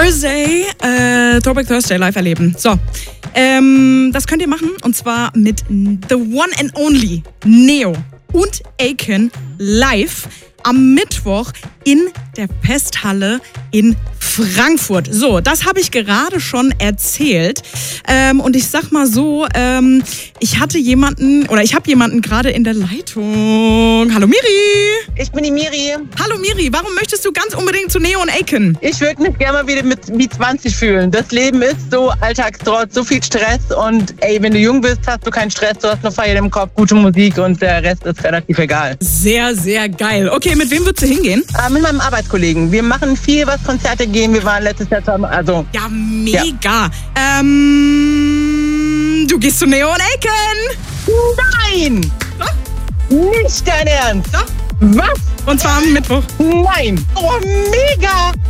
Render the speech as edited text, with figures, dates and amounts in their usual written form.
Thursday, Throwback Thursday live erleben. So, das könnt ihr machen und zwar mit The One and Only Neo und Aiken live am Mittwoch in der Festhalle in Frankfurt. So, das habe ich gerade schon erzählt. Und ich sag mal so, ich habe jemanden gerade in der Leitung. Hallo Miri! Ich bin die Miri. Hallo Miri, warum möchtest du ganz unbedingt zu Neo und Aiken? Ich würde mich gerne mal wieder wie 20 fühlen. Das Leben ist so alltagstrotz, so viel Stress und ey, wenn du jung bist, hast du keinen Stress, du hast nur Feier im Kopf, gute Musik und der Rest ist relativ egal. Sehr, sehr geil. Okay, mit wem würdest du hingehen? Mit meinem Arbeitskollegen. Wir machen viel, was Konzerte gehen. Wir waren letztes Jahr zusammen, also... Ja, mega. Ja. Du gehst zu Neo und Aiken? Nein! Doch? Nicht dein Ernst! Doch? Was? Und zwar am Mittwoch. Nein! Oh, mega!